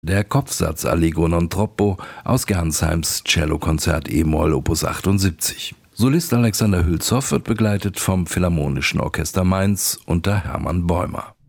Der Kopfsatz Allegro non troppo aus Gernsheims Cellokonzert e-Moll Opus 78. Solist Alexander Hülshoff wird begleitet vom Philharmonischen Orchester Mainz unter Hermann Bäumer.